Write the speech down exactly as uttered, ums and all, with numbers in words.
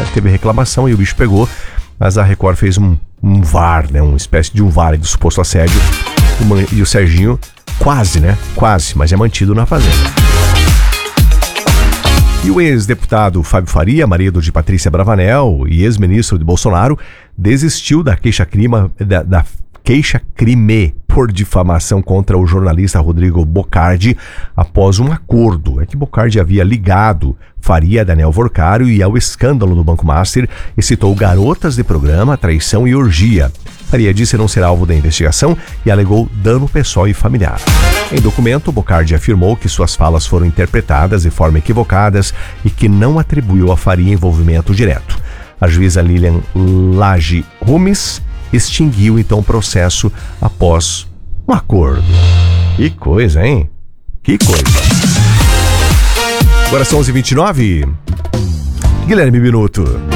teve reclamação e o bicho pegou, mas a Record fez um, um V A R, né? Uma espécie de um V A R do suposto assédio. E o Serginho quase, né? Quase, mas é mantido na fazenda. E o ex-deputado Fábio Faria, marido de Patrícia Bravanel e ex-ministro de Bolsonaro, desistiu da queixa-crime da, da queixa-crime por difamação contra o jornalista Rodrigo Bocardi após um acordo. É que Bocardi havia ligado Faria a Daniel Vorcário e ao escândalo do Banco Master e citou garotas de programa, traição e orgia. Faria disse não ser alvo da investigação e alegou dano pessoal e familiar. Em documento, Bocardi afirmou que suas falas foram interpretadas de forma equivocadas e que não atribuiu a Faria envolvimento direto. A juíza Lilian Lage Rumes extinguiu então o processo após um acordo. Que coisa, hein? Que coisa. Agora são onze e vinte e nove. Guilherme Minuto.